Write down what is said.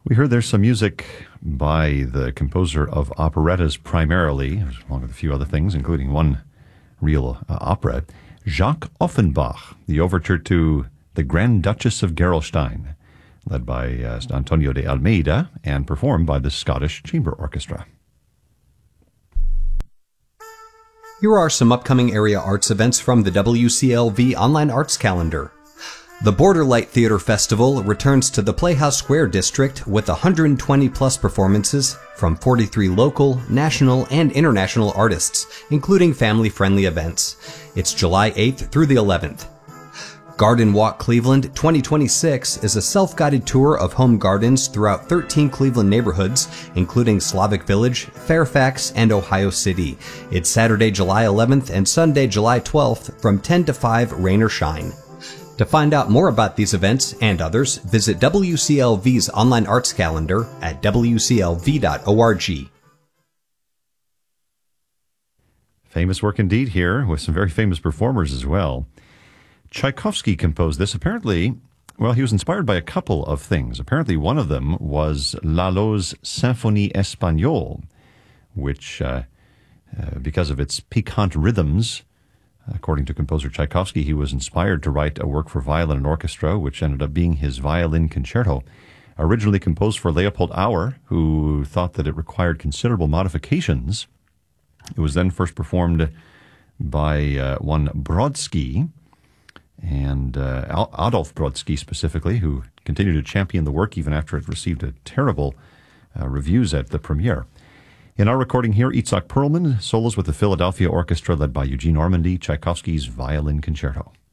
We heard there's some music by the composer of operettas primarily, along with a few other things, including one real opera, Jacques Offenbach, the overture to The Grand Duchess of Gerolstein, led by Antonio de Almeida and performed by the Scottish Chamber Orchestra. Here are some upcoming area arts events from the WCLV Online Arts Calendar. The Borderlight Theater Festival returns to the Playhouse Square District with 120-plus performances from 43 local, national, and international artists, including family-friendly events. It's July 8th through the 11th. Garden Walk Cleveland 2026 is a self-guided tour of home gardens throughout 13 Cleveland neighborhoods, including Slavic Village, Fairfax, and Ohio City. It's Saturday, July 11th and Sunday, July 12th from 10 to 5, rain or shine. To find out more about these events and others, visit WCLV's online arts calendar at wclv.org. Famous work indeed here, with some very famous performers as well. Tchaikovsky composed this. Apparently, he was inspired by a couple of things. Apparently, one of them was Lalo's Symphonie Espagnole, which, because of its piquant rhythms, according to composer Tchaikovsky, he was inspired to write a work for violin and orchestra, which ended up being his violin concerto. Originally composed for Leopold Auer, who thought that it required considerable modifications. It was then first performed by one Brodsky, and Adolf Brodsky specifically, who continued to champion the work even after it received terrible reviews at the premiere. In our recording here, Itzhak Perlman solos with the Philadelphia Orchestra led by Eugene Ormandy, Tchaikovsky's Violin Concerto.